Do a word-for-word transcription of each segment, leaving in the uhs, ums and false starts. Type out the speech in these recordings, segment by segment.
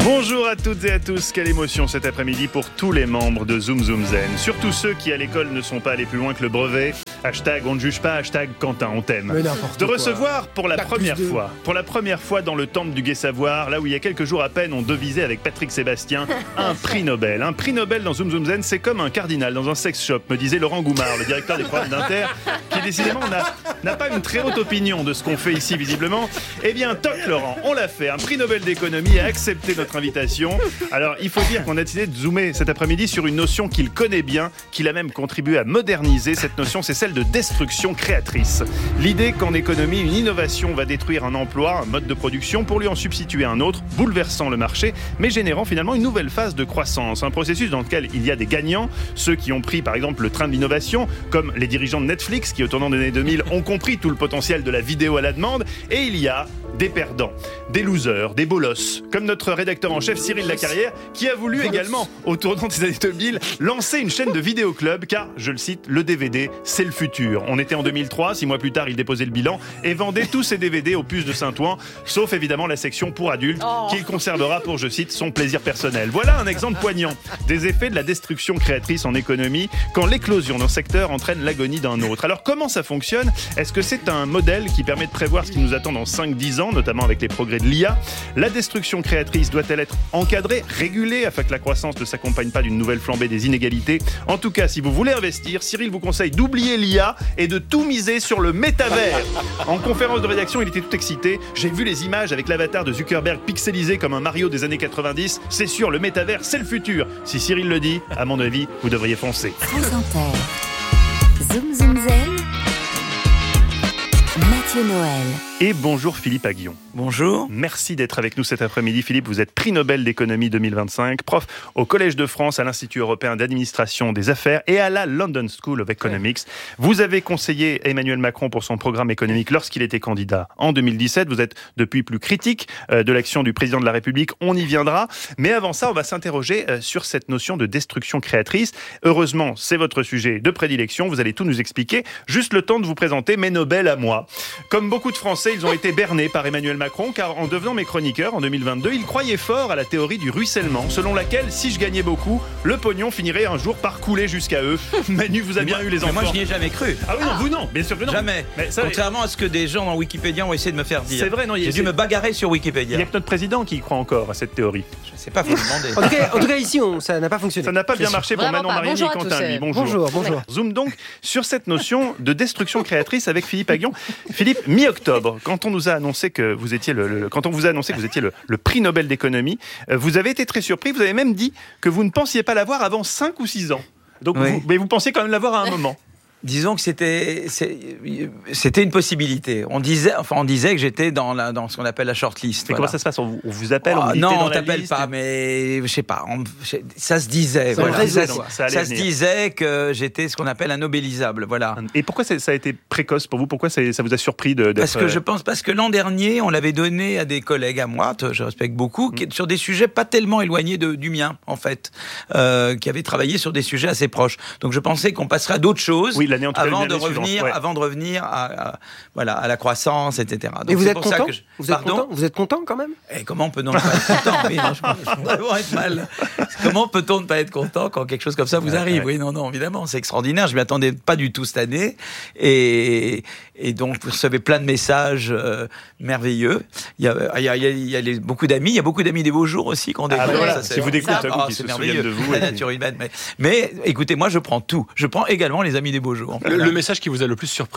Bonjour à toutes et à tous, quelle émotion cet après-midi pour tous les membres de Zoom Zoom Zen. Surtout ceux qui à l'école ne sont pas allés plus loin que le brevet. Hashtag on ne juge pas, hashtag Quentin on t'aime. De recevoir pour la première fois, pour la première fois dans le temple du Gai Savoir, là où il y a quelques jours à peine on devisait avec Patrick Sébastien, un prix Nobel. Un prix Nobel dans Zoom Zoom Zen, c'est comme un cardinal dans un sex shop, me disait Laurent Goumard, le directeur des programmes d'Inter, qui décidément n'a, n'a pas une très haute opinion de ce qu'on fait ici visiblement. Eh bien toc Laurent, on l'a fait, un prix Nobel d'économie a accepté notre invitation. Alors il faut dire qu'on a décidé de zoomer cet après-midi sur une notion qu'il connaît bien, qu'il a même contribué à moderniser. Cette notion, c'est celle de destruction créatrice. L'idée qu'en économie, une innovation va détruire un emploi, un mode de production pour lui en substituer un autre, bouleversant le marché, mais générant finalement une nouvelle phase de croissance. Un processus dans lequel il y a des gagnants, ceux qui ont pris par exemple le train de l'innovation, comme les dirigeants de Netflix qui au tournant des années deux mille ont compris tout le potentiel de la vidéo à la demande, et il y a des perdants, des losers, des bolosses, comme notre rédacteur en chef Cyril Lacarrière, qui a voulu également, au tournant des années deux mille, lancer une chaîne de vidéoclub, car, je le cite, le D V D, c'est le futur. On était en deux mille trois, six mois plus tard, il déposait le bilan et vendait tous ses D V D aux puces de Saint-Ouen, sauf évidemment la section pour adultes, oh. qu'il conservera pour, je cite, son plaisir personnel. Voilà un exemple poignant des effets de la destruction créatrice en économie, quand l'éclosion d'un secteur entraîne l'agonie d'un autre. Alors comment ça fonctionne ? Est-ce que c'est un modèle qui permet de prévoir ce qui nous attend dans cinq dix ans, notamment avec les progrès de l'I A ? La destruction créatrice doit-elle être encadrée, régulée, afin que la croissance ne s'accompagne pas d'une nouvelle flambée des inégalités ? En tout cas, si vous voulez investir, Cyril vous conseille d'oublier l'I A et de tout miser sur le métavers. En conférence de rédaction, il était tout excité. J'ai vu les images avec l'avatar de Zuckerberg pixelisé comme un Mario des années quatre-vingt-dix. C'est sûr, le métavers, c'est le futur. Si Cyril le dit, à mon avis, vous devriez foncer. France Inter. Zoom Zoom Zen. Mathieu Noël. Et bonjour Philippe Aghion. Bonjour. Merci d'être avec nous cet après-midi. Philippe, vous êtes prix Nobel d'économie deux mille vingt-cinq, prof au Collège de France, à l'Institut européen d'administration des affaires et à la London School of Economics. Ouais. Vous avez conseillé Emmanuel Macron pour son programme économique lorsqu'il était candidat en deux mille dix-sept. Vous êtes depuis plus critique de l'action du président de la République. On y viendra. Mais avant ça, on va s'interroger sur cette notion de destruction créatrice. Heureusement, c'est votre sujet de prédilection. Vous allez tout nous expliquer. Juste le temps de vous présenter mes Nobel à moi. Comme beaucoup de Français, ils ont été bernés par Emmanuel Macron, car en devenant mes chroniqueurs en deux mille vingt-deux, il croyait fort à la théorie du ruissellement, selon laquelle, si je gagnais beaucoup, le pognon finirait un jour par couler jusqu'à eux. Manu, vous avez bien moi, eu les enfants. Moi, je n'y ai jamais cru. Ah oui, non, vous non, bien sûr que non. Jamais. Mais ça, contrairement à ce que des gens dans Wikipédia ont essayé de me faire dire. C'est vrai, non. J'ai dû me bagarrer sur Wikipédia. Il y a que notre président qui y croit encore à cette théorie. Je ne sais pas, faut demander. En tout cas, en tout cas ici, on, ça n'a pas fonctionné. Ça n'a pas bien marché pour Manon Marini et bonjour Quentin, lui. Bonjour. Bonjour, bonjour. Zoom donc sur cette notion de destruction créatrice avec Philippe Aghion. Philippe, mi-octobre, quand on nous a annoncé que vous étiez le, le quand on vous a annoncé que vous étiez le, le prix Nobel d'économie, euh, vous avez été très surpris. Vous avez même dit que vous ne pensiez pas l'avoir avant cinq ou six ans. Donc, oui. vous, mais vous pensiez quand même l'avoir à un moment. Disons que c'était, c'était une possibilité. On disait, enfin, on disait que j'étais dans, la, dans ce qu'on appelle la shortlist. Mais voilà. comment ça se passe ? On vous appelle, on oh, dit non, dans on t'appelle liste, pas, mais je sais pas. On, ça se disait. Ça, voilà. réseau, ça, ça, ça se disait que j'étais ce qu'on appelle un nobélisable. Voilà. Et pourquoi ça a été précoce pour vous ? Pourquoi ça vous a surpris de, d'être... Parce que je pense, parce que l'an dernier, on l'avait donné à des collègues à moi, je respecte beaucoup, qui, sur des sujets pas tellement éloignés de, du mien, en fait, euh, qui avaient travaillé sur des sujets assez proches. Donc je pensais qu'on passerait à d'autres choses oui, l'année, en tout cas, avant de revenir. Ouais. Avant de revenir à, à, voilà, à la croissance, et cetera. Donc et vous c'est êtes pour content ça que je... vous, êtes content vous êtes content quand même ? Et comment on peut non pas être content ? Oui, non, je, je vraiment être mal. Comment peut-on ne pas être content quand quelque chose comme ça vous arrive ? Oui, non, non, évidemment, c'est extraordinaire. Je m'y attendais pas du tout cette année, et, et donc vous recevez plein de messages euh, merveilleux. Il y a, il y a, il y a les, beaucoup d'amis, il y a beaucoup d'amis des beaux jours aussi qu'on découvre. Ah, ben voilà, ça, qui vous découvrent, ah, qui c'est se merveilleux. souviennent de vous. La et nature humaine. Mais, mais écoutez, moi, je prends tout. Je prends également les amis des beaux jours. Le, le message qui vous a le plus surpris ?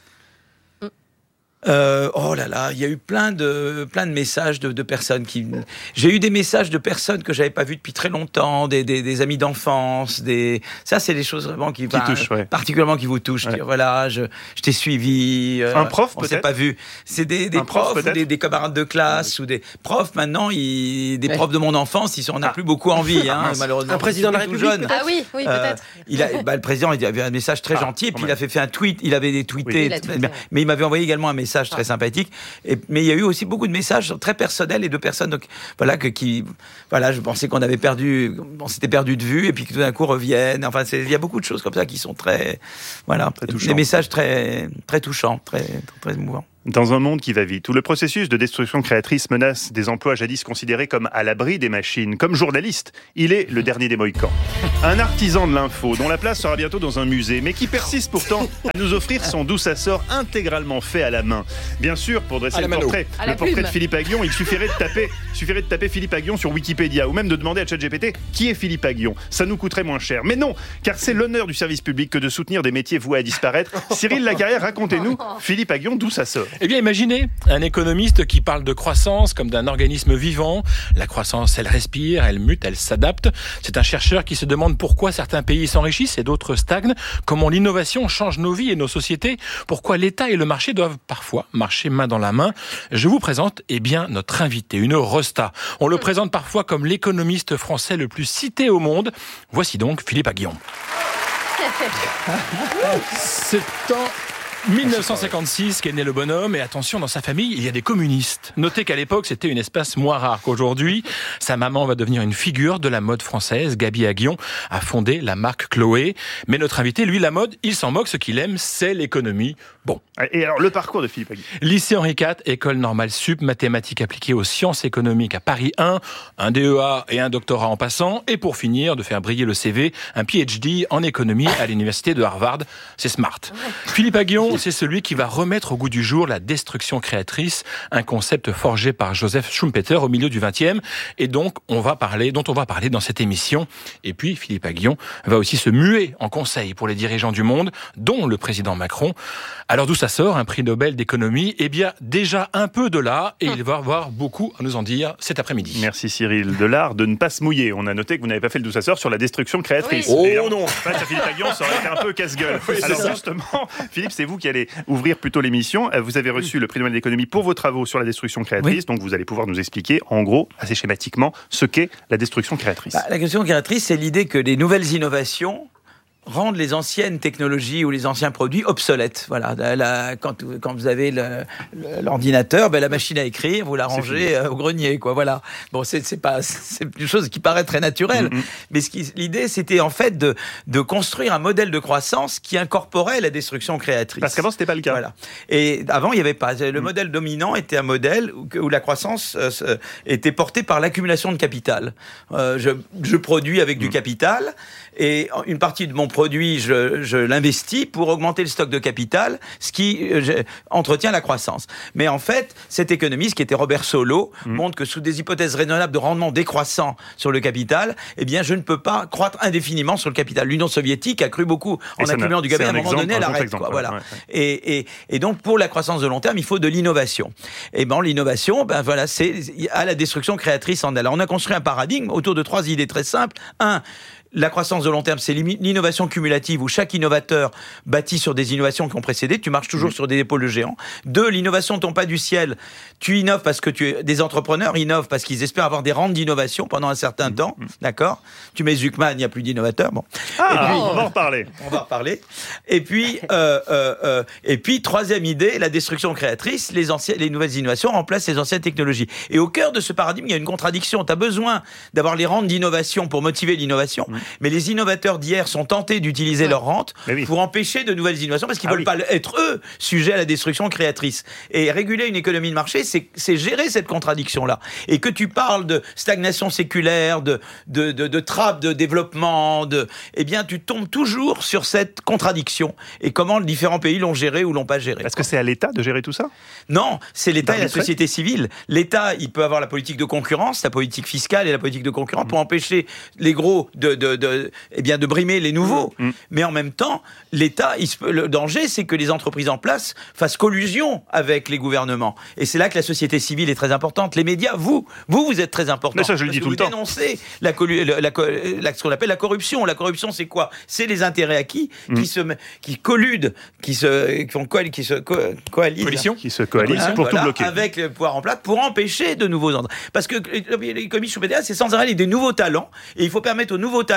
Euh, oh là là, il y a eu plein de plein de messages de, de personnes qui. J'ai eu des messages de personnes que j'avais pas vues depuis très longtemps, des, des, des amis d'enfance, des. Ça, c'est des choses vraiment qui, qui ben, touchent, ouais. particulièrement qui vous touchent. Ouais. Dire, voilà, je, je t'ai suivi. Euh, un prof, on peut-être. s'est pas vu. C'est des, des profs, prof, ou des, des camarades de classe ouais. ou des profs. Maintenant, ils, des ouais. profs de mon enfance, ils sont, on n'a ah. plus beaucoup envie, hein, malheureusement. Un président de la République. Jeune. Ah oui, oui, peut-être. Euh, il a, bah, le président, il avait un message très ah, gentil, et puis il a fait, fait un tweet. Il avait des tweetés, oui, tweeté. mais il m'avait envoyé également un message ah. très sympathique. Et, mais il y a eu aussi beaucoup de messages très personnels et de personnes donc, voilà, que, qui, voilà, je pensais qu'on avait perdu, on s'était perdu de vue et puis que tout d'un coup reviennent. Enfin, c'est, il y a beaucoup de choses comme ça qui sont très, voilà, très des messages très, très touchants, très, très émouvants. Dans un monde qui va vite, où le processus de destruction créatrice menace des emplois jadis considérés comme à l'abri des machines, comme journaliste, il est le dernier des Mohicans. Un artisan de l'info, dont la place sera bientôt dans un musée, mais qui persiste pourtant à nous offrir son D'où ça sort intégralement fait à la main. Bien sûr, pour dresser le portrait, le portrait de Philippe Aghion, il suffirait de taper, suffirait de taper Philippe Aghion sur Wikipédia, ou même de demander à ChatGPT qui est Philippe Aghion. Ça nous coûterait moins cher. Mais non, car c'est l'honneur du service public que de soutenir des métiers voués à disparaître. Cyril Lacarrière, racontez-nous, Philippe Aghion, d'où ça sort? Eh bien, imaginez un économiste qui parle de croissance comme d'un organisme vivant. La croissance, elle respire, elle mute, elle s'adapte. C'est un chercheur qui se demande pourquoi certains pays s'enrichissent et d'autres stagnent, comment l'innovation change nos vies et nos sociétés, pourquoi l'État et le marché doivent parfois marcher main dans la main. Je vous présente, eh bien, notre invité, une rosta. On le présente parfois comme l'économiste français le plus cité au monde. Voici donc Philippe Aghion. C'est en dix-neuf cent cinquante-six qu'est né le bonhomme, et attention, dans sa famille, il y a des communistes. Notez qu'à l'époque, c'était une espèce moins rare qu'aujourd'hui. Sa maman va devenir une figure de la mode française. Gaby Aghion a fondé la marque Chloé. Mais notre invité, lui, la mode, il s'en moque. Ce qu'il aime, c'est l'économie. Bon. Et alors, le parcours de Philippe Aghion? Lycée Henri quatre, école normale sup, mathématiques appliquées aux sciences économiques à Paris un, un D E A et un doctorat en passant. Et pour finir, de faire briller le C V, un P H D en économie à l'université de Harvard. C'est smart. Philippe Aghion, c'est celui qui va remettre au goût du jour la destruction créatrice, un concept forgé par Joseph Schumpeter au milieu du vingtième, et donc on va parler, dont on va parler dans cette émission. Et puis Philippe Aghion va aussi se muer en conseil pour les dirigeants du monde, dont le président Macron. Alors d'où ça sort, un prix Nobel d'économie? Eh bien déjà un peu de là, et il va avoir beaucoup à nous en dire cet après-midi. Merci Cyril. De l'art de ne pas se mouiller. On a noté que vous n'avez pas fait le d'où ça sort sur la destruction créatrice. Oui. Oh non. Face à Philippe Aghion, ça aurait été un peu casse-gueule. Oui, Alors ça. justement, Philippe, c'est vous qui allez ouvrir plutôt l'émission. Vous avez reçu le prix Nobel d'économie pour vos travaux sur la destruction créatrice. Oui. Donc vous allez pouvoir nous expliquer, en gros, assez schématiquement, ce qu'est la destruction créatrice. Bah, la destruction créatrice, c'est l'idée que les nouvelles innovations rendent les anciennes technologies ou les anciens produits obsolètes. Voilà, la, la, quand, quand vous avez le, le, l'ordinateur, ben la machine à écrire, vous la rangez euh, au grenier, quoi. Voilà. Bon, c'est, c'est pas, c'est une chose qui paraît très naturelle, mm-hmm. mais ce qui, l'idée, c'était en fait de, de construire un modèle de croissance qui incorporait la destruction créatrice. Parce qu'avant, c'était pas le cas. Voilà. Et avant, il y avait pas. Le mm. modèle dominant était un modèle où, où la croissance euh, était portée par l'accumulation de capital. Euh, je, je produis avec mm. du capital, et une partie de mon produit, je, je l'investis pour augmenter le stock de capital, ce qui je, entretient la croissance. Mais en fait, cet économiste, qui était Robert Solow, mmh. montre que sous des hypothèses raisonnables de rendement décroissant sur le capital, eh bien, je ne peux pas croître indéfiniment sur le capital. L'Union soviétique a cru beaucoup en accumulant du capital. À un moment exemple, donné, elle arrête. Exemple, quoi, voilà. Ouais, ouais. Et, et, et donc, pour la croissance de long terme, il faut de l'innovation. Et ben, l'innovation, ben voilà, c'est à la destruction créatrice en elle. Alors, on a construit un paradigme autour de trois idées très simples. Un, la croissance de long terme, c'est l'innovation cumulative où chaque innovateur bâtit sur des innovations qui ont précédé. Tu marches toujours mmh. sur des épaules de géants. Deux, l'innovation ne tombe pas du ciel. Tu innoves parce que tu es, des entrepreneurs innovent parce qu'ils espèrent avoir des rentes d'innovation pendant un certain mmh. temps. D'accord? Tu mets Zuckman, il n'y a plus d'innovateurs. Bon. Ah, et puis, on va en reparler. On va en reparler. Et puis, euh, euh, euh, et puis, troisième idée, la destruction créatrice. Les anciennes, les nouvelles innovations remplacent les anciennes technologies. Et au cœur de ce paradigme, il y a une contradiction. Tu as besoin d'avoir les rentes d'innovation pour motiver l'innovation. Mmh. Mais les innovateurs d'hier sont tentés d'utiliser ouais. leur rente oui. pour empêcher de nouvelles innovations parce qu'ils ne ah veulent oui. pas être, eux, sujets à la destruction créatrice. Et réguler une économie de marché, c'est, c'est gérer cette contradiction-là. Et que tu parles de stagnation séculaire, de, de, de, de trappe de développement, de, eh bien, tu tombes toujours sur cette contradiction. Et comment les différents pays l'ont géré ou l'ont pas géré. Est-ce que c'est à l'État de gérer tout ça? Non, c'est l'État et la société civile. L'État, il peut avoir la politique de concurrence, la politique fiscale et la politique de concurrence mmh. pour empêcher les gros de, de, de eh bien, de brimer les nouveaux. Mmh. Mais en même temps, l'État, il se, le danger, c'est que les entreprises en place fassent collusion avec les gouvernements. Et c'est là que la société civile est très importante. Les médias, vous, vous, vous êtes très importants. Mais ça, je le dis tout le temps. Vous dénoncez la, la, la, la, ce qu'on appelle la corruption. La corruption, c'est quoi? C'est les intérêts acquis mmh. qui, se, qui colludent, qui se, qui font co, qui se co, coalisent. Coalition. Qui se coalisent hein, pour voilà, tout bloquer. Avec le pouvoir en place, pour empêcher de nouveaux endroits. Parce que l'économie Schumpeter, c'est sans arrêt des nouveaux talents. Et il faut permettre aux nouveaux talents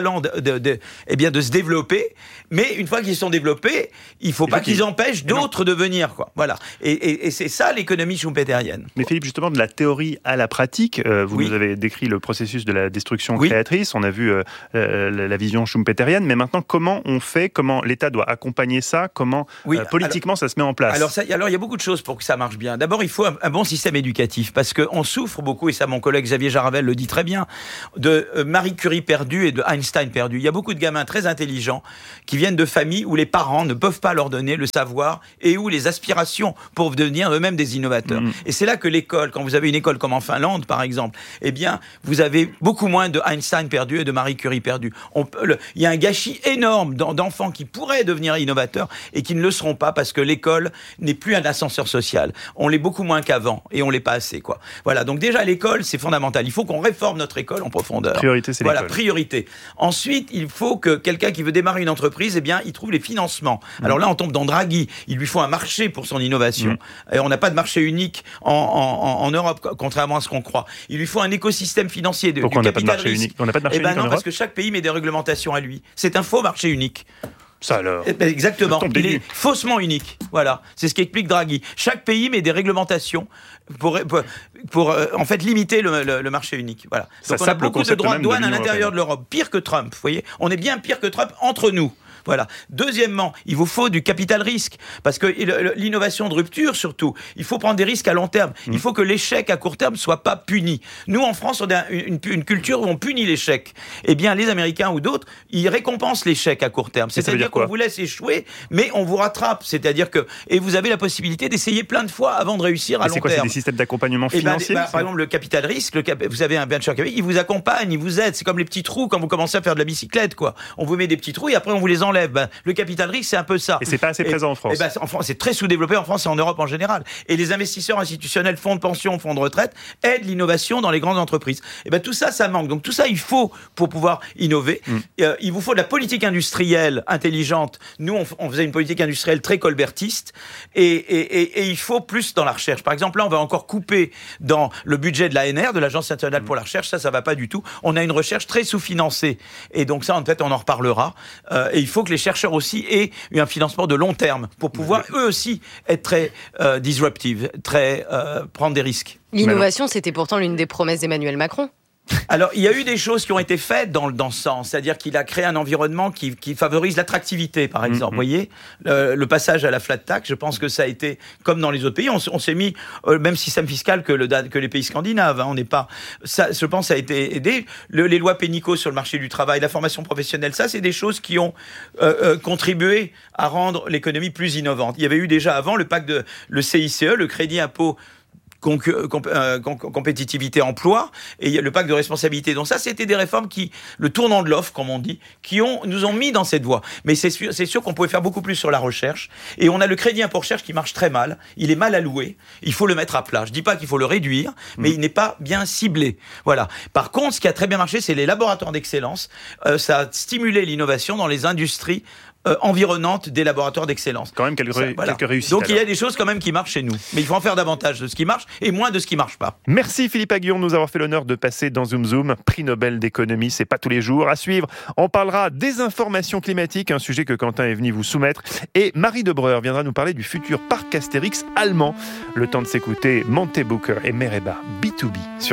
talent de, de, de, eh bien, de se développer, mais une fois qu'ils sont développés, il ne faut pas qu'ils empêchent d'autres de venir, quoi. Voilà. Et, et, et c'est ça l'économie schumpeterienne. Mais Philippe, justement, de la théorie à la pratique, euh, vous oui. nous avez décrit le processus de la destruction oui. créatrice, on a vu euh, la, la vision schumpeterienne, mais maintenant, comment on fait, comment l'État doit accompagner ça, comment oui. euh, politiquement alors, ça se met en place? Alors, ça, alors, il y a beaucoup de choses pour que ça marche bien. D'abord, il faut un, un bon système éducatif, parce qu'on souffre beaucoup, et ça, mon collègue Xavier Jaravel le dit très bien, de euh, Marie Curie perdue et de Einstein perdu. Il y a beaucoup de gamins très intelligents qui viennent de familles où les parents ne peuvent pas leur donner le savoir et où les aspirations pour devenir eux-mêmes des innovateurs. Mmh. Et c'est là que l'école, quand vous avez une école comme en Finlande, par exemple, eh bien, vous avez beaucoup moins de Einstein perdu et de Marie Curie perdu. On peut, le, il y a un gâchis énorme d'enfants qui pourraient devenir innovateurs et qui ne le seront pas parce que l'école n'est plus un ascenseur social. On l'est beaucoup moins qu'avant et on l'est pas assez, quoi. Voilà. Donc déjà, l'école, c'est fondamental. Il faut qu'on réforme notre école en profondeur. Priorité, c'est l'école. Voilà, priorité. Ensuite, il faut que quelqu'un qui veut démarrer une entreprise, eh bien, il trouve les financements. Mmh. Alors là, on tombe dans Draghi. Il lui faut un marché pour son innovation. Mmh. Et on n'a pas de marché unique en, en, en Europe, contrairement à ce qu'on croit. Il lui faut un écosystème financier de, Pourquoi du on capital n'a pas de marché risque. unique On n'a pas de marché eh ben unique non, en parce Europe que chaque pays met des réglementations à lui. C'est un faux marché unique. Ça alors. Eh ben exactement. Il est faussement unique. Voilà. C'est ce qu'explique Draghi. Chaque pays met des réglementations pour, pour, pour euh, en fait limiter le, le, le marché unique. Voilà. Donc ça on a beaucoup de droits de douane à l'intérieur de l'Europe. Pire que Trump. Vous voyez, on est bien pire que Trump entre nous. Voilà. Deuxièmement, il vous faut du capital risque parce que l'innovation de rupture, surtout, il faut prendre des risques à long terme. Mmh. Il faut que l'échec à court terme soit pas puni. Nous, en France, on a une, une culture où on punit l'échec. Eh bien, les Américains ou d'autres, ils récompensent l'échec à court terme. C'est-à-dire qu'on vous laisse échouer, mais on vous rattrape. C'est-à-dire que et vous avez la possibilité d'essayer plein de fois avant de réussir à long quoi, terme. C'est des systèmes d'accompagnement financier. Ben, bah, par exemple, le capital risque, le cap... vous avez un venture capital, il vous accompagne, il vous aide. C'est comme les petits trous quand vous commencez à faire de la bicyclette, quoi. On vous met des petits trous et après on vous les enlève. Ben, le capital risque, c'est un peu ça. Et c'est pas assez et, présent en France. Et ben, en France, c'est très sous-développé en France et en Europe en général. Et les investisseurs institutionnels, fonds de pension, fonds de retraite, aident l'innovation dans les grandes entreprises. Et ben tout ça, ça manque. Donc tout ça, il faut pour pouvoir innover. Mm. Euh, il vous faut de la politique industrielle intelligente. Nous, on, on faisait une politique industrielle très colbertiste. Et, et, et, et il faut plus dans la recherche. Par exemple, là, on va encore couper dans le budget de l'A N R, de l'Agence nationale mm. pour la recherche. Ça, ça va pas du tout. On a une recherche très sous-financée. Et donc ça, en fait, on en reparlera. Euh, et il faut que les chercheurs aussi aient un financement de long terme pour pouvoir eux aussi être très euh, disruptive, très euh, prendre des risques. L'innovation, c'était pourtant l'une des promesses d'Emmanuel Macron. Alors, il y a eu des choses qui ont été faites dans, dans ce sens, c'est-à-dire qu'il a créé un environnement qui, qui favorise l'attractivité, par exemple. Vous mmh. voyez, le, le passage à la flat tax, je pense que ça a été, comme dans les autres pays, on, on s'est mis euh, le même système fiscal que, le, que les pays scandinaves. Hein, on n'est pas, ça, je pense, que ça a été aidé. Le, les lois pénicaux sur le marché du travail, la formation professionnelle, ça, c'est des choses qui ont euh, euh, contribué à rendre l'économie plus innovante. Il y avait eu déjà avant le pacte de le C I C E, le crédit impôt Conc- comp- euh, compétitivité emploi et le pacte de responsabilité. Donc ça, c'était des réformes qui, le tournant de l'offre, comme on dit, qui ont, nous ont mis dans cette voie. Mais c'est sûr, c'est sûr qu'on pouvait faire beaucoup plus sur la recherche. Et on a le crédit impôt recherche qui marche très mal. Il est mal alloué. Il faut le mettre à plat. Je dis pas qu'il faut le réduire, mais mmh. il n'est pas bien ciblé. Voilà. Par contre, ce qui a très bien marché, c'est les laboratoires d'excellence. Euh, ça a stimulé l'innovation dans les industries Euh, environnante des laboratoires d'excellence. Quand même quelques, Ça, voilà. quelques réussites. Donc alors. il y a des choses quand même qui marchent chez nous. Mais il faut en faire davantage de ce qui marche et moins de ce qui marche pas. Merci Philippe Aghion de nous avoir fait l'honneur de passer dans Zoom Zoom. Prix Nobel d'économie, c'est pas tous les jours. À suivre, on parlera des informations climatiques, un sujet que Quentin est venu vous soumettre. Et Marie Debreur viendra nous parler du futur parc Astérix allemand. Le temps de s'écouter Monte Booker et Mereba B deux B sur